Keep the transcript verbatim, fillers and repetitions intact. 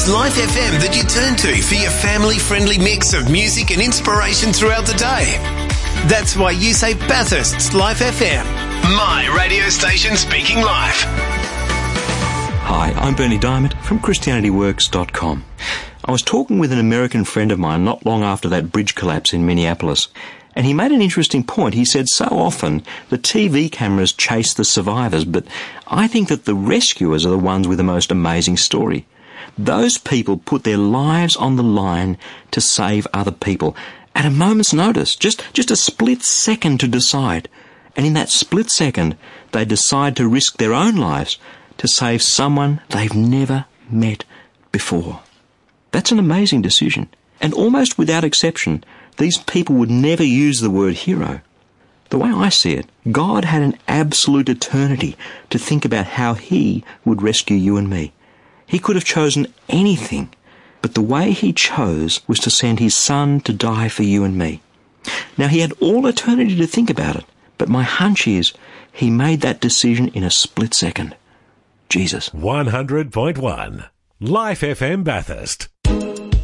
is Life F M that you turn to for your family-friendly mix of music and inspiration throughout the day. That's why you say Bathurst's Life F M. My radio station speaking life. Hi, I'm Bernie Diamond from Christianity Works dot com. I was talking with an American friend of mine not long after that bridge collapse in Minneapolis, and he made an interesting point. He said so often the T V cameras chase the survivors, but I think that the rescuers are the ones with the most amazing story. Those people put their lives on the line to save other people at a moment's notice, just, just a split second to decide. And in that split second, they decide to risk their own lives to save someone they've never met before. That's an amazing decision. And almost without exception, these people would never use the word hero. The way I see it, God had an absolute eternity to think about how He would rescue you and me. He could have chosen anything, but the way He chose was to send His Son to die for you and me. Now, He had all eternity to think about it, but my hunch is He made that decision in a split second. Jesus. one hundred point one Life F M Bathurst.